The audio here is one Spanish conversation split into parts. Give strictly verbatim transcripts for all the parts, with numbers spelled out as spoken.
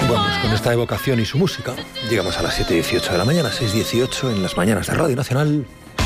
Vamos con esta evocación y su música. Llegamos a las siete y dieciocho de la mañana, seis y dieciocho en las mañanas de Radio Nacional.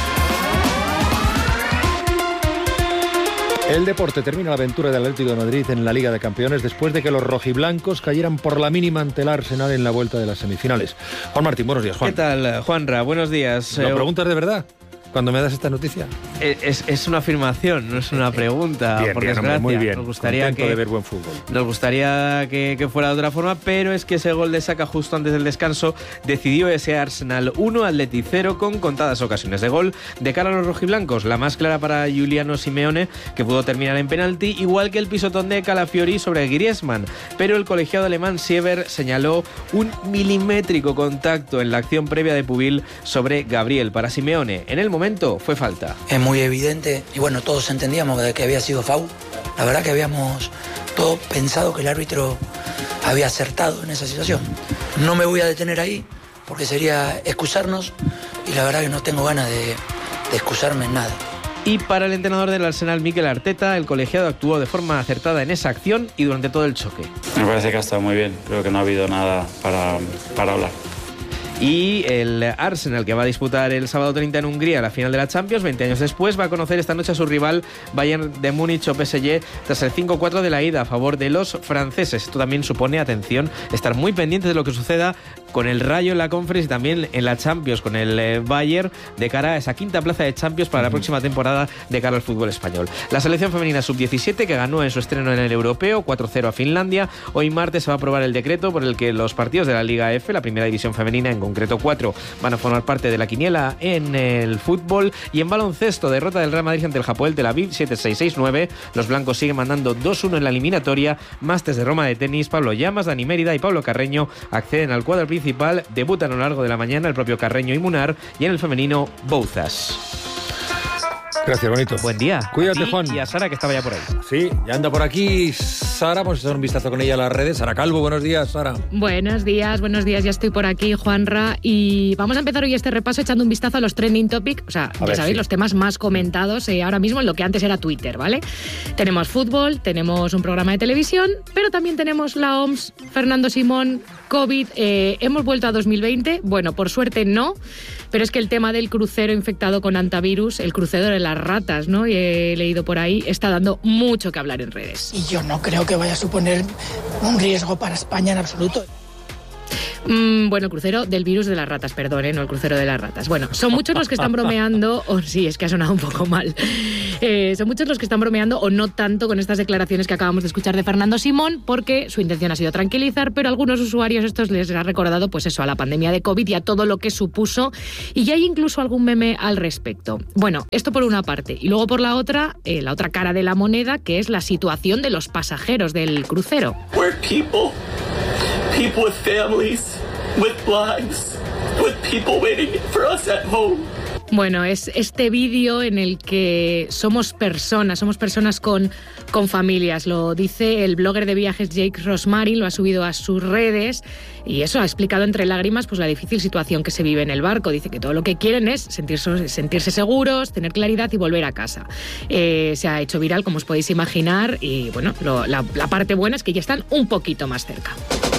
El deporte termina la aventura del Atlético de Madrid en la Liga de Campeones después de que los rojiblancos cayeran por la mínima ante el Arsenal en la vuelta de las semifinales. Juan Martín, buenos días, Juan. ¿Qué tal, Juanra? Buenos días. ¿Lo preguntas de verdad cuando me das esta noticia? Es, es una afirmación, no es una pregunta. Bien, por bien, desgracia. muy bien. Nos gustaría Contento que, de ver buen fútbol. Nos gustaría que, que fuera de otra forma, pero es que ese gol de Saka justo antes del descanso decidió ese Arsenal uno, Atleti cero, con contadas ocasiones de gol de cara a los rojiblancos. La más clara para Giuliano Simeone, que pudo terminar en penalti, igual que el pisotón de Calafiori sobre Griezmann. Pero el colegiado alemán Siever señaló un milimétrico contacto en la acción previa de Pubil sobre Gabriel. Para Simeone, en el momento fue falta. Es muy evidente y bueno, todos entendíamos que había sido foul. La verdad que habíamos todos pensado que el árbitro había acertado en esa situación. No me voy a detener ahí porque sería excusarnos y la verdad que no tengo ganas de, de excusarme en nada. Y para el entrenador del Arsenal, Mikel Arteta, el colegiado actuó de forma acertada en esa acción y durante todo el choque. Me parece que ha estado muy bien, creo que no ha habido nada para, para hablar. Y el Arsenal, que va a disputar el sábado treinta en Hungría la final de la Champions, veinte años después, va a conocer esta noche a su rival Bayern de Múnich o P S G tras el cinco cuatro de la ida a favor de los franceses. Esto también supone, atención, estar muy pendientes de lo que suceda con el Rayo en la Conference y también en la Champions, con el Bayern, de cara a esa quinta plaza de Champions para la próxima temporada de cara al fútbol español. La selección femenina sub diecisiete, que ganó en su estreno en el Europeo cuatro cero a Finlandia, hoy martes se va a aprobar el decreto por el que los partidos de la Liga F, la primera división femenina en concreto cuatro, van a formar parte de la quiniela en el fútbol. Y en baloncesto, derrota del Real Madrid ante el Hapoel Tel Aviv siete seis seis nueve. Los blancos siguen mandando dos uno en la eliminatoria. Masters de Roma de tenis, Pablo Llamas, Dani Mérida y Pablo Carreño acceden al cuadro principal. Debutan a lo largo de la mañana el propio Carreño y Munar, y en el femenino Bouzas. Gracias, bonito. Buen día. Cuídate, a Juan. Y a Sara, que estaba ya por ahí. Sí, ya anda por aquí Sara. Vamos a echar un vistazo con ella a las redes. Sara Calvo, buenos días, Sara. Buenos días, buenos días. Ya estoy por aquí, Juanra. Y vamos a empezar hoy este repaso echando un vistazo a los trending topics. O sea, A ya ver, sabéis, sí. los temas más comentados eh, ahora mismo en lo que antes era Twitter, ¿vale? Tenemos fútbol, tenemos un programa de televisión, pero también tenemos la O M S, Fernando Simón, COVID. Eh, ¿Hemos vuelto a dos mil veinte? Bueno, por suerte no. Pero es que el tema del crucero infectado con antivirus, el crucero de las ratas, ¿no? Y he leído por ahí, está dando mucho que hablar en redes. Y yo no creo que vaya a suponer un riesgo para España en absoluto. Mm, bueno, el crucero del virus de las ratas, perdón, ¿eh? No el crucero de las ratas. Bueno, son muchos los que están bromeando, o sí, es que ha sonado un poco mal. Eh, son muchos los que están bromeando, o no tanto, con estas declaraciones que acabamos de escuchar de Fernando Simón, porque su intención ha sido tranquilizar, pero a algunos usuarios estos les ha recordado, pues eso, a la pandemia de COVID y a todo lo que supuso, y ya hay incluso algún meme al respecto. Bueno, esto por una parte, y luego por la otra, eh, la otra cara de la moneda, que es la situación de los pasajeros del crucero. We're people. People with families, with lives, with people waiting for us at home. Bueno, es este vídeo en el que somos personas, somos personas con, con familias. Lo dice el blogger de viajes Jake Rosmarin, lo ha subido a sus redes y eso ha explicado entre lágrimas pues la difícil situación que se vive en el barco. Dice que todo lo que quieren es sentirse, sentirse seguros, tener claridad y volver a casa. Eh, se ha hecho viral, como os podéis imaginar, y bueno, lo, la, la parte buena es que ya están un poquito más cerca.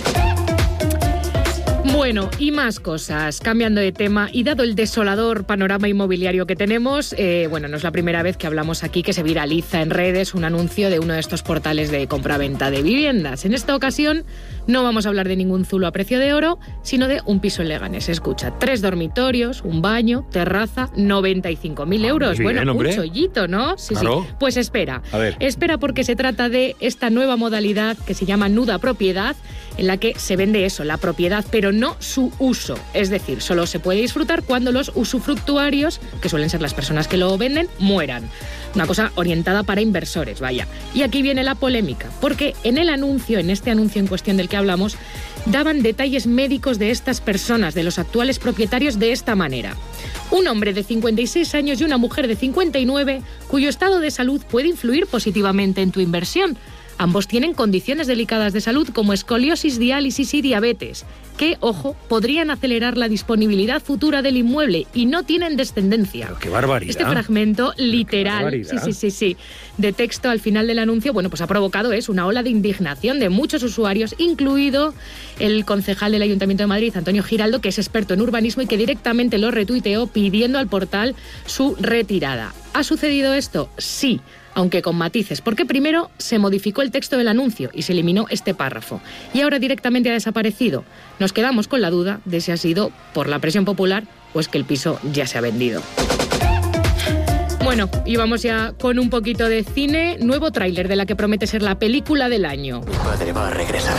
Bueno, y más cosas, cambiando de tema, y dado el desolador panorama inmobiliario que tenemos, eh, bueno, no es la primera vez que hablamos aquí que se viraliza en redes un anuncio de uno de estos portales de compraventa de viviendas. En esta ocasión no vamos a hablar de ningún zulo a precio de oro, sino de un piso en Leganés. Escucha, tres dormitorios, un baño, terraza, noventa y cinco mil euros. Bien, bueno, hombre. un chollito, ¿no? Sí, Claro. sí. Pues espera, A ver. espera porque se trata de esta nueva modalidad que se llama nuda propiedad, en la que se vende eso, la propiedad, pero no su uso. Es decir, solo se puede disfrutar cuando los usufructuarios, que suelen ser las personas que lo venden, mueran. Una cosa orientada para inversores, vaya. Y aquí viene la polémica, porque en el anuncio, en este anuncio en cuestión del que hablamos, daban detalles médicos de estas personas, de los actuales propietarios, de esta manera. Un hombre de cincuenta y seis años y una mujer de cincuenta y nueve, cuyo estado de salud puede influir positivamente en tu inversión. Ambos tienen condiciones delicadas de salud como escoliosis, diálisis y diabetes, que, ojo, podrían acelerar la disponibilidad futura del inmueble y no tienen descendencia. Pero ¡qué barbaridad! Este fragmento literal, sí, sí, sí, sí, de texto al final del anuncio, bueno, pues ha provocado es una ola de indignación de muchos usuarios, incluido el concejal del Ayuntamiento de Madrid, Antonio Giraldo, que es experto en urbanismo y que directamente lo retuiteó pidiendo al portal su retirada. ¿Ha sucedido esto? Sí, aunque con matices, porque primero se modificó el texto del anuncio y se eliminó este párrafo, y ahora directamente ha desaparecido. Nos quedamos con la duda de si ha sido por la presión popular o es que el piso ya se ha vendido. Bueno, y vamos ya con un poquito de cine. Nuevo tráiler de la que promete ser la película del año. Mi padre va a regresar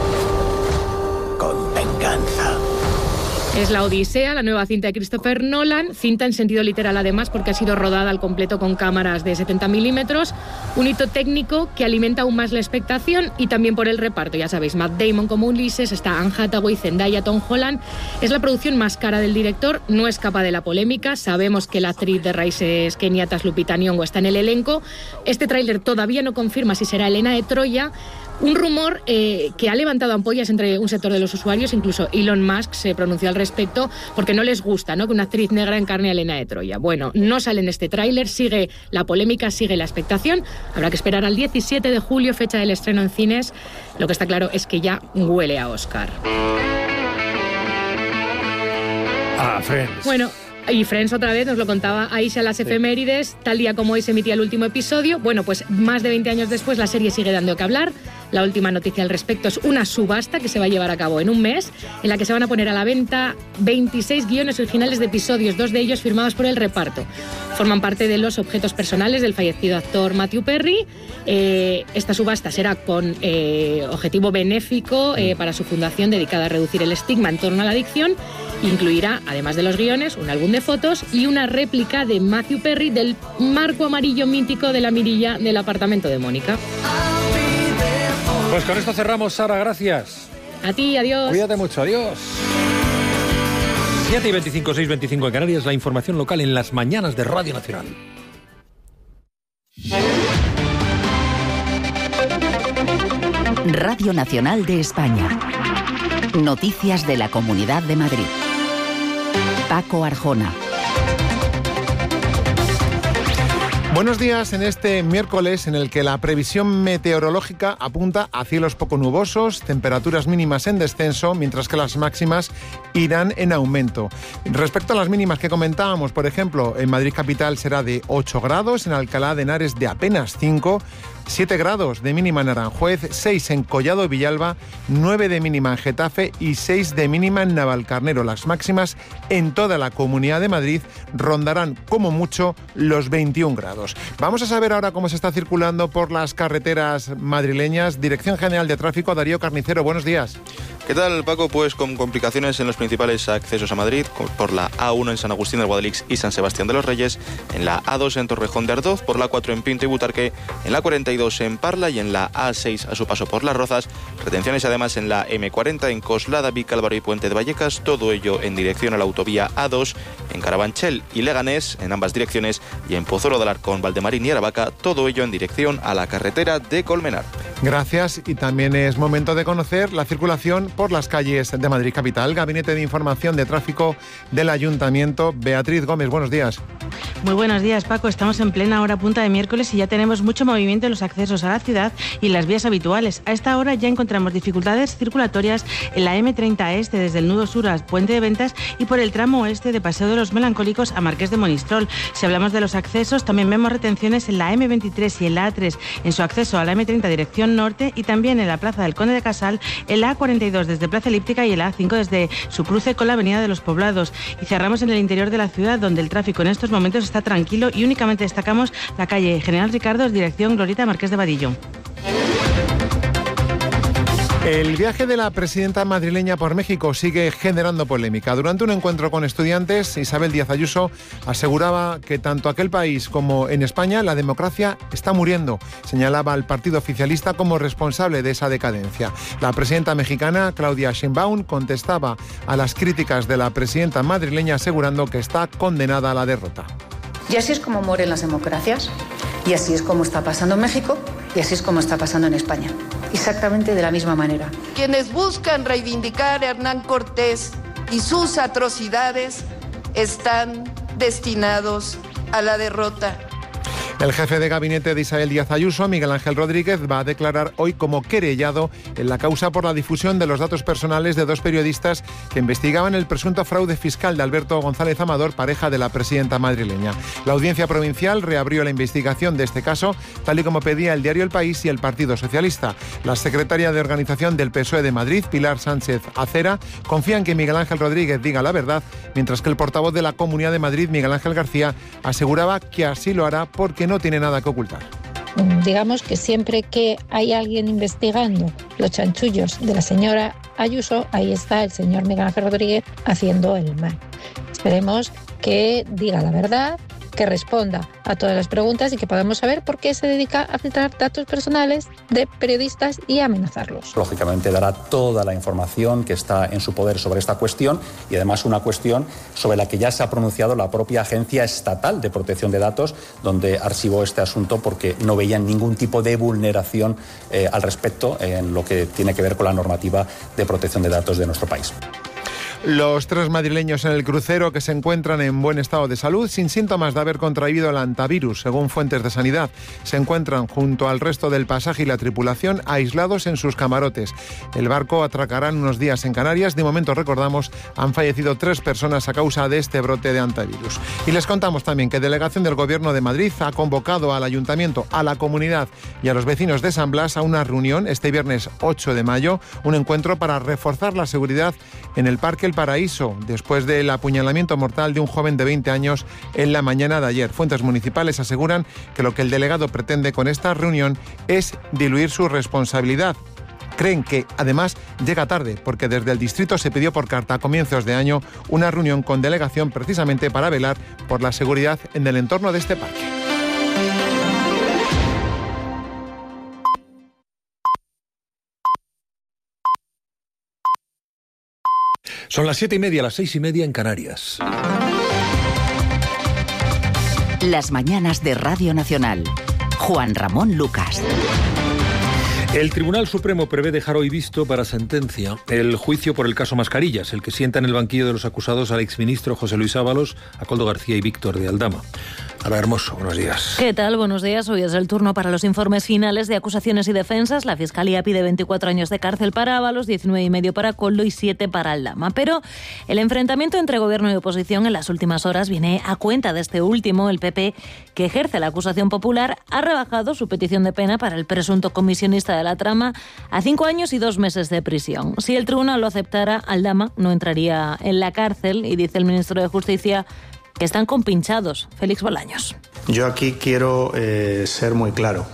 con venganza. Es La Odisea, la nueva cinta de Christopher Nolan, cinta en sentido literal además porque ha sido rodada al completo con cámaras de setenta milímetros, un hito técnico que alimenta aún más la expectación y también por el reparto, ya sabéis, Matt Damon como Ulises, está Anne Hathaway, Zendaya, Tom Holland. Es la producción más cara del director, no escapa de la polémica, sabemos que la actriz de raíces keniatas Lupita Nyong'o está en el elenco, este tráiler todavía no confirma si será Helena de Troya. Un rumor eh, que ha levantado ampollas entre un sector de los usuarios, incluso Elon Musk se pronunció al respecto, porque no les gusta, ¿no?, que una actriz negra encarne a Helena de Troya. Bueno, no sale en este tráiler, sigue la polémica, sigue la expectación. Habrá que esperar al diecisiete de julio, fecha del estreno en cines. Lo que está claro es que ya huele a Oscar. Ah, Friends. Bueno, y Friends otra vez, nos lo contaba Aisha en las sí. efemérides, tal día como hoy se emitía el último episodio. Bueno, pues más de veinte años después la serie sigue dando que hablar. La última noticia al respecto es una subasta que se va a llevar a cabo en un mes, en la que se van a poner a la venta veintiséis guiones originales de episodios, dos de ellos firmados por el reparto. Forman parte de los objetos personales del fallecido actor Matthew Perry. Eh, esta subasta será con eh, objetivo benéfico eh, para su fundación dedicada a reducir el estigma en torno a la adicción. Incluirá, además de los guiones, un álbum de fotos y una réplica de Matthew Perry del marco amarillo mítico de la mirilla del apartamento de Mónica. Pues con esto cerramos, Sara, gracias. A ti, adiós. Cuídate mucho, adiós. siete y veinticinco, seis y veinticinco en Canarias, la información local en las mañanas de Radio Nacional. Radio Nacional de España. Noticias de la Comunidad de Madrid. Paco Arjona. Buenos días en este miércoles en el que la previsión meteorológica apunta a cielos poco nubosos, temperaturas mínimas en descenso, mientras que las máximas irán en aumento. Respecto a las mínimas que comentábamos, por ejemplo, en Madrid capital será de ocho grados, en Alcalá de Henares de apenas cinco, siete grados de mínima en Aranjuez, seis en Collado Villalba, nueve de mínima en Getafe y seis de mínima en Navalcarnero. Las máximas en toda la Comunidad de Madrid rondarán como mucho los veintiún grados. Vamos a saber ahora cómo se está circulando por las carreteras madrileñas. Dirección General de Tráfico, Darío Carnicero, buenos días. ¿Qué tal, Paco? Pues con complicaciones en los principales accesos a Madrid, por la A uno en San Agustín del Guadalix y San Sebastián de los Reyes, en la A dos en Torrejón de Ardoz, por la cuatro en Pinto y Butarque, en la cuarenta y dos en Parla y en la A seis a su paso por Las Rozas. Retenciones además en la eme cuarenta en Coslada, Vicálvaro y Puente de Vallecas, todo ello en dirección a la autovía A dos, en Carabanchel y Leganés, en ambas direcciones, y en Pozuelo de Alarcón, Valdemarín y Aravaca, todo ello en dirección a la carretera de Colmenar. Gracias, y también es momento de conocer la circulación por las calles de Madrid capital. Gabinete de Información de Tráfico del Ayuntamiento. Beatriz Gómez, buenos días. Muy buenos días, Paco. Estamos en plena hora punta de miércoles y ya tenemos mucho movimiento en los accesos a la ciudad y las vías habituales. A esta hora ya encontramos dificultades circulatorias en la eme treinta este desde el nudo sur a Puente de Ventas y por el tramo oeste de Paseo de los Melancólicos a Marqués de Monistrol. Si hablamos de los accesos, también vemos retenciones en la eme veintitrés y en la A tres en su acceso a la eme treinta dirección norte y también en la Plaza del Conde de Casal, en la A cuarenta y dos desde Plaza Elíptica y en la A cinco desde su cruce con la Avenida de los Poblados. Y cerramos en el interior de la ciudad, donde el tráfico en estos momentos está tranquilo y únicamente destacamos la calle General Ricardo, dirección Glorieta Marqués de Vadillo. El viaje de la presidenta madrileña por México sigue generando polémica. Durante un encuentro con estudiantes, Isabel Díaz Ayuso aseguraba que tanto aquel país como en España la democracia está muriendo. Señalaba al partido oficialista como responsable de esa decadencia. La presidenta mexicana, Claudia Sheinbaum, contestaba a las críticas de la presidenta madrileña asegurando que está condenada a la derrota. Y así es como mueren las democracias, y así es como está pasando en México, Y así es como está pasando en España, exactamente de la misma manera. Quienes buscan reivindicar a Hernán Cortés y sus atrocidades están destinados a la derrota. El jefe de gabinete de Isabel Díaz Ayuso, Miguel Ángel Rodríguez, va a declarar hoy como querellado en la causa por la difusión de los datos personales de dos periodistas que investigaban el presunto fraude fiscal de Alberto González Amador, pareja de la presidenta madrileña. La Audiencia Provincial reabrió la investigación de este caso, tal y como pedía el diario El País y el Partido Socialista. La secretaria de Organización del P S O E de Madrid, Pilar Sánchez Acera, confía en que Miguel Ángel Rodríguez diga la verdad, mientras que el portavoz de la Comunidad de Madrid, Miguel Ángel García, aseguraba que así lo hará porque no tiene nada que ocultar. Digamos que siempre que hay alguien investigando los chanchullos de la señora Ayuso, ahí está el señor Miguel Ángel Rodríguez haciendo el mal. Esperemos que diga la verdad, que responda a todas las preguntas y que podamos saber por qué se dedica a filtrar datos personales de periodistas y a amenazarlos. Lógicamente dará toda la información que está en su poder sobre esta cuestión y además una cuestión sobre la que ya se ha pronunciado la propia Agencia Estatal de Protección de Datos, donde archivó este asunto porque no veían ningún tipo de vulneración eh, al respecto en lo que tiene que ver con la normativa de protección de datos de nuestro país. Los tres madrileños en el crucero que se encuentran en buen estado de salud, sin síntomas de haber contraído el hantavirus, según fuentes de sanidad, se encuentran junto al resto del pasaje y la tripulación aislados en sus camarotes. El barco atracará en unos días en Canarias. De momento, recordamos, han fallecido tres personas a causa de este brote de hantavirus. Y les contamos también que delegación del Gobierno de Madrid ha convocado al Ayuntamiento, a la comunidad y a los vecinos de San Blas a una reunión este viernes ocho de mayo, un encuentro para reforzar la seguridad en el Parque El Paraíso, después del apuñalamiento mortal de un joven de veinte años en la mañana de ayer. Fuentes municipales aseguran que lo que el delegado pretende con esta reunión es diluir su responsabilidad. Creen que, además, llega tarde, porque desde el distrito se pidió por carta a comienzos de año una reunión con delegación precisamente para velar por la seguridad en el entorno de este parque. Son las siete y media, las seis y media en Canarias. Las mañanas de Radio Nacional. Juan Ramón Lucas. El Tribunal Supremo prevé dejar hoy visto para sentencia el juicio por el caso Mascarillas, el que sienta en el banquillo de los acusados al exministro José Luis Ábalos, a Koldo García y Víctor de Aldama. Ana Hermoso, buenos días. ¿Qué tal? Buenos días. Hoy es el turno para los informes finales de acusaciones y defensas. La Fiscalía pide veinticuatro años de cárcel para Ábalos, diecinueve y medio para Koldo y siete para Aldama. Pero el enfrentamiento entre gobierno y oposición en las últimas horas viene a cuenta de este último. El P P, que ejerce la acusación popular, ha rebajado su petición de pena para el presunto comisionista de la trama a cinco años y dos meses de prisión. Si el tribunal lo aceptara, Aldama no entraría en la cárcel y dice el ministro de Justicia que están compinchados. Félix Bolaños. Yo aquí quiero eh, ser muy claro.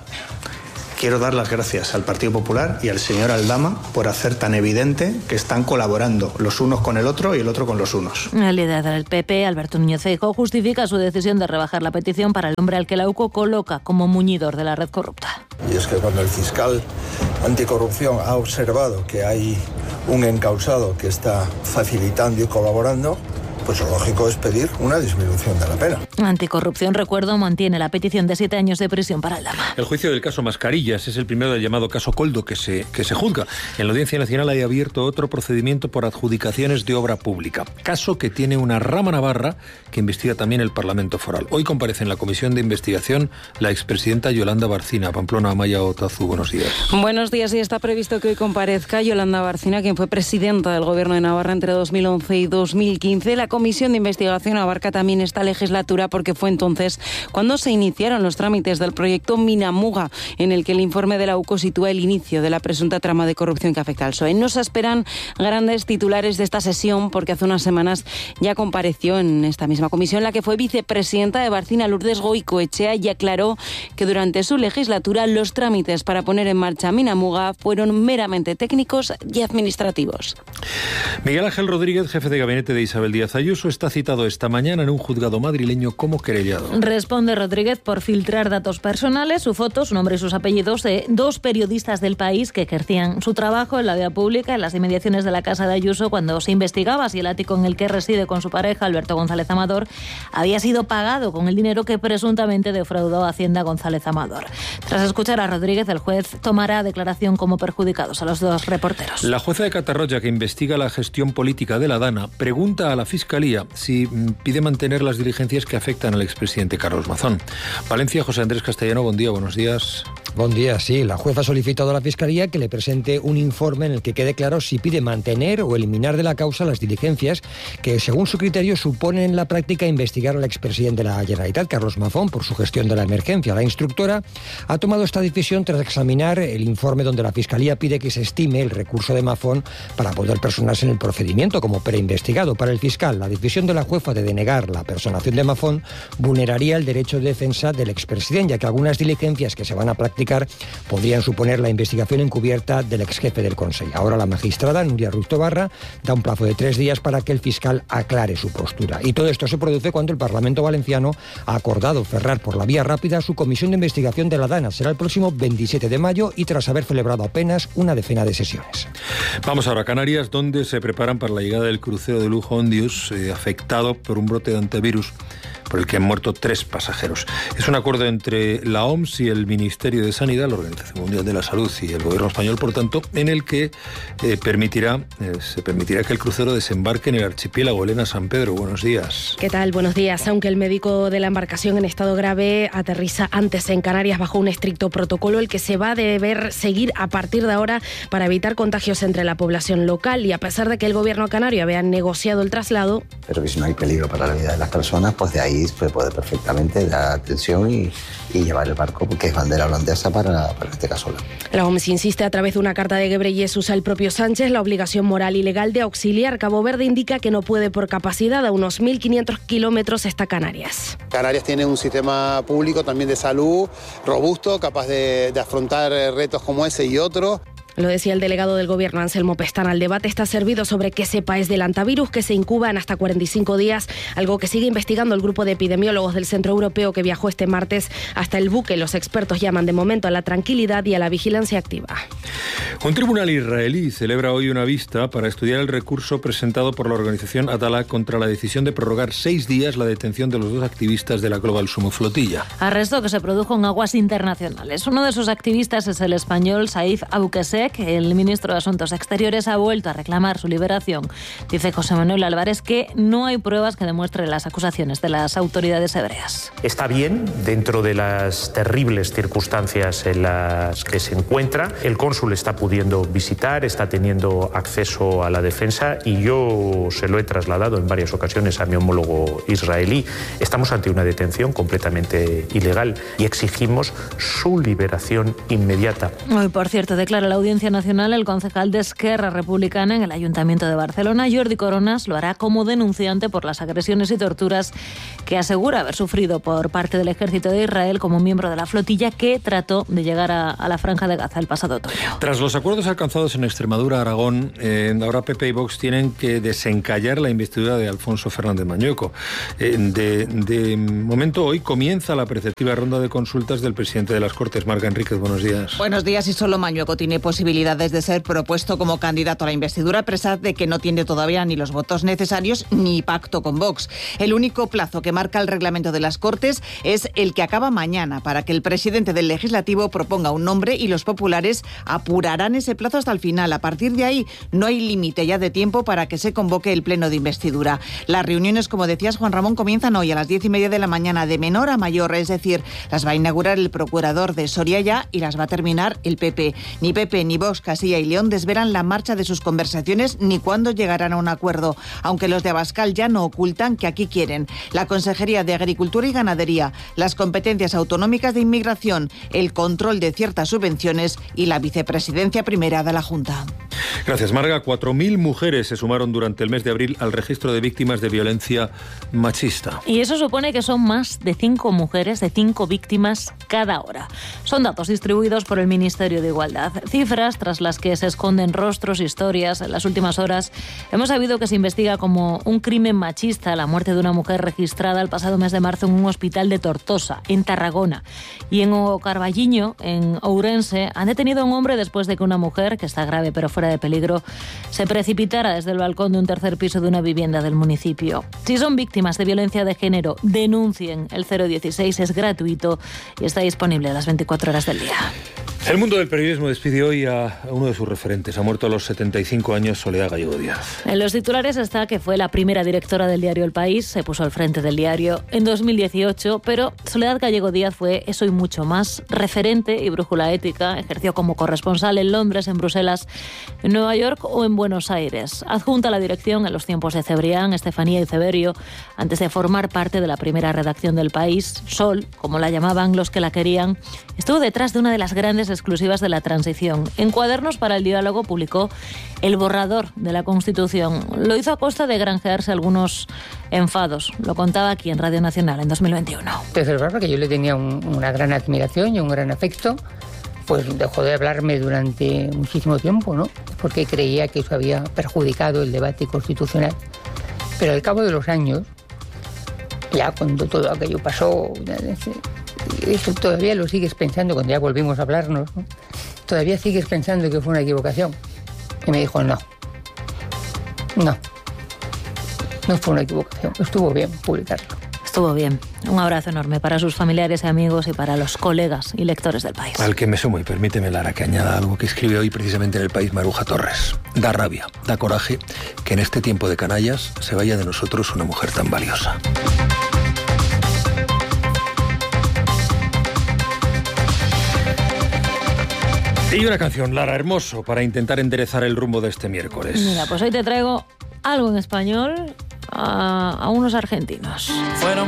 Quiero dar las gracias al Partido Popular y al señor Aldama por hacer tan evidente que están colaborando los unos con el otro y el otro con los unos. El líder del P P, Alberto Núñez Feijóo, justifica su decisión de rebajar la petición para el hombre al que la U C O coloca como muñidor de la red corrupta. Y es que cuando el fiscal anticorrupción ha observado que hay un encausado que está facilitando y colaborando, pues lo lógico es pedir una disminución de la pena. Anticorrupción, recuerdo, mantiene la petición de siete años de prisión para Aldama. El juicio del caso Mascarillas es el primero del llamado caso Koldo que se, que se juzga. En la Audiencia Nacional hay abierto otro procedimiento por adjudicaciones de obra pública. Caso que tiene una rama navarra que investiga también el Parlamento Foral. Hoy comparece en la comisión de investigación la expresidenta Yolanda Barcina. Pamplona, Amaya Otazu, buenos días. Buenos días, y está previsto que hoy comparezca Yolanda Barcina, quien fue presidenta del Gobierno de Navarra entre dos mil once y dos mil quince. La comisión de investigación abarca también esta legislatura porque fue entonces cuando se iniciaron los trámites del proyecto Minamuga, en el que el informe de la U C O sitúa el inicio de la presunta trama de corrupción que afecta al P S O E. No se esperan grandes titulares de esta sesión porque hace unas semanas ya compareció en esta misma comisión la que fue vicepresidenta de Barcina, Lourdes Goicoechea, y aclaró que durante su legislatura los trámites para poner en marcha Minamuga fueron meramente técnicos y administrativos. Miguel Ángel Rodríguez, jefe de gabinete de Isabel Díaz Ayuso, Ayuso está citado esta mañana en un juzgado madrileño como querellado. Responde Rodríguez por filtrar datos personales, su foto, su nombre y sus apellidos de dos periodistas del País que ejercían su trabajo en la vía pública en las inmediaciones de la casa de Ayuso cuando se investigaba si el ático en el que reside con su pareja, Alberto González Amador, había sido pagado con el dinero que presuntamente defraudó a Hacienda González Amador. Tras escuchar a Rodríguez, el juez tomará declaración como perjudicados a los dos reporteros. La jueza de Catarroya, que investiga la gestión política de la DANA, pregunta a la Fiscalía si pide mantener las diligencias que afectan al expresidente Carlos Mazón. Valencia, José Andrés Castellano, buen día, buenos días. Buen día, sí. La jueza ha solicitado a la Fiscalía que le presente un informe en el que quede claro si pide mantener o eliminar de la causa las diligencias que, según su criterio, suponen en la práctica investigar al expresidente de la Generalitat, Carlos Mazón, por su gestión de la emergencia. La instructora ha tomado esta decisión tras examinar el informe donde la Fiscalía pide que se estime el recurso de Mazón para poder personarse en el procedimiento como preinvestigado. Para el fiscal, la decisión de la jueza de denegar la personación de Mazón vulneraría el derecho de defensa del expresidente, ya que algunas diligencias que se van a practicar podrían suponer la investigación encubierta del exjefe del Consejo. Ahora la magistrada, Núria Ruiz Tobarra, da un plazo de tres días para que el fiscal aclare su postura. Y todo esto se produce cuando el Parlamento valenciano ha acordado cerrar por la vía rápida su comisión de investigación de la DANA. Será el próximo veintisiete de mayo y tras haber celebrado apenas una decena de sesiones. Vamos ahora a Canarias, donde se preparan para la llegada del crucero de lujo Ondius, eh, afectado por un brote de antivirus por el que han muerto tres pasajeros. Es un acuerdo entre la O M S y el Ministerio de Sanidad, la Organización Mundial de la Salud y el Gobierno español, por tanto, en el que eh, permitirá, eh, se permitirá que el crucero desembarque en el archipiélago. Elena San Pedro, buenos días. ¿Qué tal? Buenos días. Aunque el médico de la embarcación en estado grave aterriza antes en Canarias bajo un estricto protocolo, el que se va a deber seguir a partir de ahora para evitar contagios entre la población local, y a pesar de que el Gobierno canario había negociado el traslado... Pero que si no hay peligro para la vida de las personas, pues de ahí se puede perfectamente dar atención y, y llevar el barco, porque es bandera holandesa para, para este caso. La O M S insiste a través de una carta de Ghebreyesus al propio Sánchez la obligación moral y legal de auxiliar. Cabo Verde indica que no puede por capacidad. A unos mil quinientos kilómetros está Canarias. Canarias tiene un sistema público también de salud robusto, capaz de, de afrontar retos como ese y otros. Lo decía el delegado del Gobierno, Anselmo Pestana. El debate está servido sobre qué cepa es del antivirus, que se incuba en hasta cuarenta y cinco días, algo que sigue investigando el grupo de epidemiólogos del Centro Europeo que viajó este martes hasta el buque. Los expertos llaman de momento a la tranquilidad y a la vigilancia activa. Un tribunal israelí celebra hoy una vista para estudiar el recurso presentado por la organización Atala contra la decisión de prorrogar seis días la detención de los dos activistas de la Global Sumo Flotilla. Arresto que se produjo en aguas internacionales. Uno de sus activistas es el español Saif Abukesek. El ministro de Asuntos Exteriores ha vuelto a reclamar su liberación. Dice José Manuel Álvarez que no hay pruebas que demuestren las acusaciones de las autoridades hebreas. Está bien dentro de las terribles circunstancias en las que se encuentra. El cónsul está pudiendo visitar, está teniendo acceso a la defensa y yo se lo he trasladado en varias ocasiones a mi homólogo israelí. Estamos ante una detención completamente ilegal y exigimos su liberación inmediata. Hoy, por cierto, declara la Audiencia Nacional el concejal de Esquerra Republicana en el Ayuntamiento de Barcelona, Jordi Coronas, lo hará como denunciante por las agresiones y torturas que asegura haber sufrido por parte del ejército de Israel como miembro de la flotilla que trató de llegar a, a la Franja de Gaza el pasado otoño. Tras los acuerdos alcanzados en Extremadura, Aragón, eh, ahora P P y Vox tienen que desencallar la investidura de Alfonso Fernández Mañueco. Eh, de, de momento, hoy comienza la preceptiva ronda de consultas del presidente de las Cortes, Marga Enríquez. Buenos días. Buenos días. Y solo Mañueco tiene posibilidades de ser propuesto como candidato a la investidura, a pesar de que no tiene todavía ni los votos necesarios ni pacto con Vox. El único plazo que marca el reglamento de las Cortes es el que acaba mañana para que el presidente del Legislativo proponga un nombre y los populares apurarán ese plazo hasta el final. A partir de ahí no hay límite ya de tiempo para que se convoque el pleno de investidura. Las reuniones, como decías, Juan Ramón, comienzan hoy a las diez y media de la mañana, de menor a mayor, es decir, las va a inaugurar el procurador de Soria ya y las va a terminar el P P. Ni P P ni Vox, Castilla y León desvelan la marcha de sus conversaciones ni cuándo llegarán a un acuerdo, aunque los de Abascal ya no ocultan que aquí quieren la Consejería de Agricultura y Ganadería, las competencias autonómicas de inmigración, el control de ciertas subvenciones y la vicepresidencia primera de la Junta. Gracias, Marga. cuatro mil mujeres se sumaron durante el mes de abril al registro de víctimas de violencia machista. Y eso supone que son más de cinco mujeres, de cinco víctimas cada hora. Son datos distribuidos por el Ministerio de Igualdad. Cifra cifras tras las que se esconden rostros, historias. En las últimas horas hemos sabido que se investiga como un crimen machista la muerte de una mujer registrada el pasado mes de marzo en un hospital de Tortosa, en Tarragona. Y en O Carballiño, en Ourense, han detenido a un hombre después de que una mujer, que está grave pero fuera de peligro, se precipitara desde el balcón de un tercer piso de una vivienda del municipio. Si son víctimas de violencia de género, denuncien. El cero dieciséis es gratuito y está disponible a las veinticuatro horas del día. El mundo del periodismo despide hoy a uno de sus referentes. Ha muerto a los setenta y cinco años Soledad Gallego Díaz. En los titulares está que fue la primera directora del diario El País, se puso al frente del diario en dos mil dieciocho, pero Soledad Gallego Díaz fue eso y mucho más, referente y brújula ética. Ejerció como corresponsal en Londres, en Bruselas, en Nueva York o en Buenos Aires. Adjunta a la dirección en los tiempos de Cebrián, Estefanía y Ceberio, antes de formar parte de la primera redacción del País. Sol, como la llamaban los que la querían, estuvo detrás de una de las grandes exclusivas de la transición. En Cuadernos para el Diálogo publicó el borrador de la Constitución. Lo hizo a costa de granjearse algunos enfados. Lo contaba aquí en Radio Nacional en dos mil veintiuno. Desde el porque yo le tenía un, una gran admiración y un gran afecto, pues dejó de hablarme durante muchísimo tiempo, ¿no? Porque creía que eso había perjudicado el debate constitucional. Pero al cabo de los años, ya cuando todo aquello pasó, eso todavía lo sigues pensando, cuando ya volvimos a hablarnos, ¿no? Todavía sigues pensando que fue una equivocación. Y me dijo, no, no, no fue una equivocación, estuvo bien publicarlo. Estuvo bien. Un abrazo enorme para sus familiares y amigos y para los colegas y lectores del País. Al que me sumo, y permíteme, Lara, que añada algo que escribe hoy precisamente en El País Maruja Torres. Da rabia, da coraje que en este tiempo de canallas se vaya de nosotros una mujer tan valiosa. Y una canción, Lara, hermoso, para intentar enderezar el rumbo de este miércoles. Mira, pues hoy te traigo algo en español a, a unos argentinos. Fueron